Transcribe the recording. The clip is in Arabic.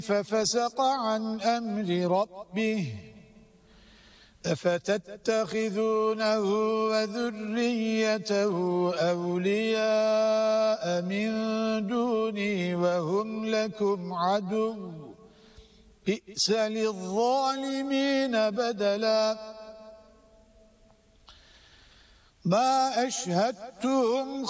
ففسق عن أمر ربه أفتتخذونه وذريته أولياء من دوني وهم لكم عدو بئس للظالمين بدلا ما أشهدتهم